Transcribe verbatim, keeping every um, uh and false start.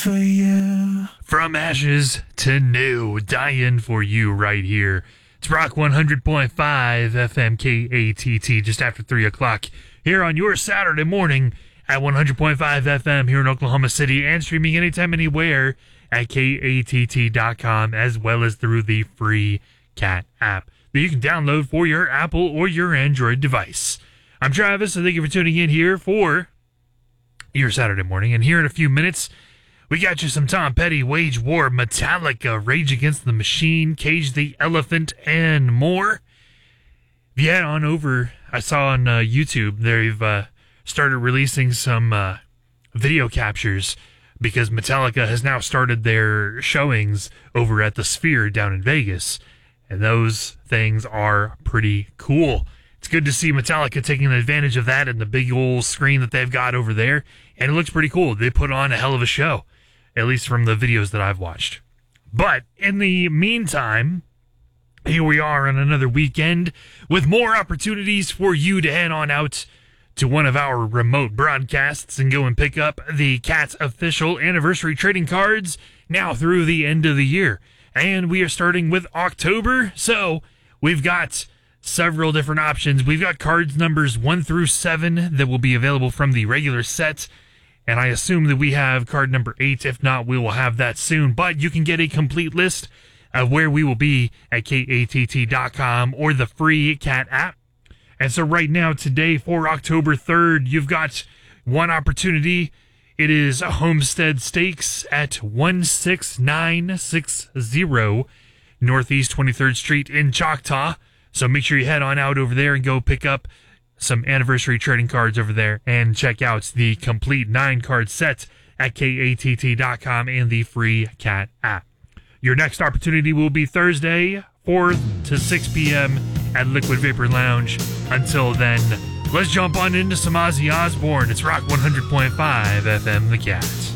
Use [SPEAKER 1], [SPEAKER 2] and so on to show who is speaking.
[SPEAKER 1] for you.
[SPEAKER 2] From ashes to new, dying for you right here. It's Rock one hundred point five F M K A T T just after three o'clock here on your Saturday morning at one hundred point five F M here in Oklahoma City and streaming anytime, anywhere at K A T T dot com as well as through the free Cat app that you can download for your Apple or your Android device. I'm Travis, and thank you for tuning in here for your Saturday morning. And here in a few minutes, we got you some Tom Petty, Wage War, Metallica, Rage Against the Machine, Cage the Elephant, and more. If you head on over, I saw on uh, YouTube, they've uh, started releasing some uh, video captures because Metallica has now started their showings over at the Sphere down in Vegas, and those things are pretty cool. It's good to see Metallica taking advantage of that and the big old screen that they've got over there, and it looks pretty cool. They put on a hell of a show, at least from the videos that I've watched. But in the meantime, here we are on another weekend with more opportunities for you to head on out to one of our remote broadcasts and go and pick up the Cat's official anniversary trading cards now through the end of the year. And we are starting with October, so we've got several different options. We've got cards numbers one through seven that will be available from the regular set, and I assume that we have card number eight. If not, we will have that soon. But you can get a complete list of where we will be at K A T T dot com or the free Cat app. And so right now, today, for October third, you've got one opportunity. It is a Homestead Stakes at one six nine six zero Northeast twenty-third Street in Choctaw. So make sure you head on out over there and go pick up some anniversary trading cards over there and check out the complete nine-card set at K A T T dot com and the free Cat app. Your next opportunity will be Thursday, four to six p.m. at Liquid Vapor Lounge. Until then, let's jump on into some Ozzy Osbourne. It's Rock one hundred point five F M The Cat.